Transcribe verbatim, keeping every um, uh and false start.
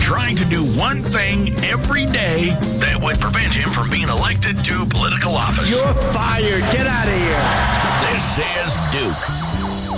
trying to do one thing every day that would prevent him from being elected to political office. You're fired. Get out of here. This is Duke.